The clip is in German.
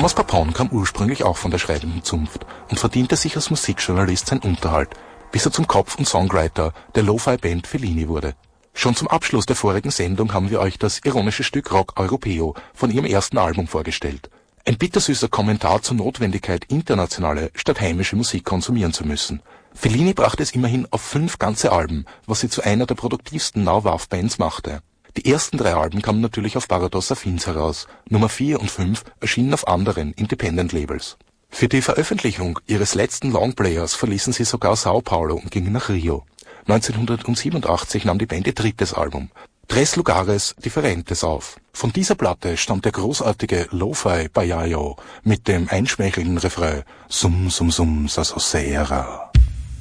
Thomas Papon kam ursprünglich auch von der schreibenden Zunft und verdiente sich als Musikjournalist seinen Unterhalt, bis er zum Kopf und Songwriter der Lo-Fi-Band Fellini wurde. Schon zum Abschluss der vorigen Sendung haben wir euch das ironische Stück Rock Europeo von ihrem ersten Album vorgestellt. Ein bittersüßer Kommentar zur Notwendigkeit, internationale statt heimische Musik konsumieren zu müssen. Fellini brachte es immerhin auf 5 ganze Alben, was sie zu einer der produktivsten Now-Wave-Bands machte. Die ersten 3 Alben kamen natürlich auf Paradox Affins heraus, Nummer 4 und 5 erschienen auf anderen Independent-Labels. Für die Veröffentlichung ihres letzten Longplayers verließen sie sogar Sao Paulo und gingen nach Rio. 1987 nahm die Band ihr 3. Album, Tres Lugares Diferentes, auf. Von dieser Platte stammt der großartige Lo-Fi Baiaio mit dem einschmeichelnden Refrain Sum Sum Sum Sa Sosera.